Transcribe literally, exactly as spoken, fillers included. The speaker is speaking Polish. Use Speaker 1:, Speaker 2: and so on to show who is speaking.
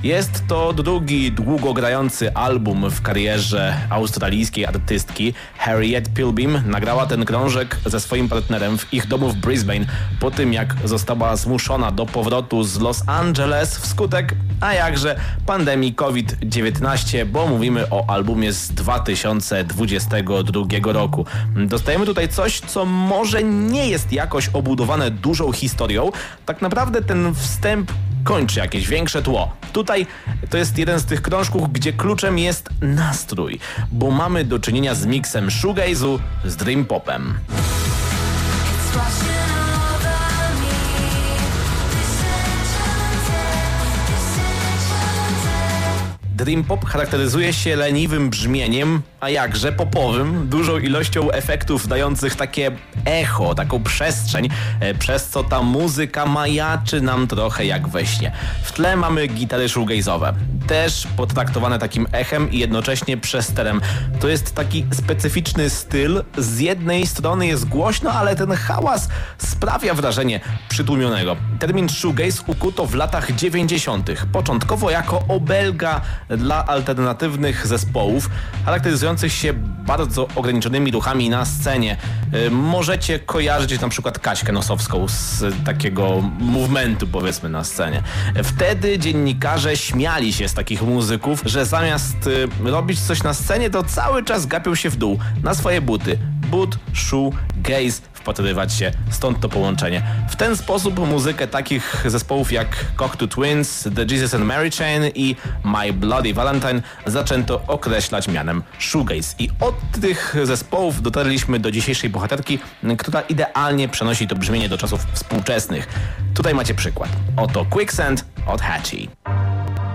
Speaker 1: Jest to drugi długogrający album w karierze australijskiej artystki. Harriet Pilbeam nagrała ten krążek ze swoim partnerem w ich domu w Brisbane po tym, jak została zmuszona do powrotu z Los Angeles wskutek, a jakże, pandemii COVID dziewiętnaście, bo mówimy o albumie z dwa tysiące dwudziestego drugiego roku. Dostajemy tutaj coś, co może nie jest jakoś obudowane dużą historią. Tak naprawdę ten wstęp kończy jakieś większe tło. Tutaj to jest jeden z tych krążków, gdzie kluczem jest nastrój, bo mamy do czynienia z miksem shoegaze'u z dream popem. Dream pop charakteryzuje się leniwym brzmieniem, a jakże popowym, dużą ilością efektów dających takie echo, taką przestrzeń, przez co ta muzyka majaczy nam trochę jak we śnie. W tle mamy gitary shoegaze'owe, też potraktowane takim echem i jednocześnie przesterem. To jest taki specyficzny styl, z jednej strony jest głośno, ale ten hałas sprawia wrażenie przytłumionego. Termin shoegaze ukuto w latach dziewięćdziesiątych, początkowo jako obelga dla alternatywnych zespołów charakteryzujących się bardzo ograniczonymi ruchami na scenie. Yy, możecie kojarzyć na przykład Kaśkę Nosowską z takiego movementu, powiedzmy, na scenie. Wtedy dziennikarze śmiali się z takich muzyków, że zamiast yy, robić coś na scenie, to cały czas gapią się w dół na swoje buty. But, shoe, gaze, wpatrywać się, stąd to połączenie. W ten sposób muzykę takich zespołów jak Cocteau Twins, The Jesus and Mary Chain i My Bloody Valentine zaczęto określać mianem shoegaze. I od tych zespołów dotarliśmy do dzisiejszej bohaterki, która idealnie przenosi to brzmienie do czasów współczesnych. Tutaj macie przykład. Oto Quicksand od Hatchie.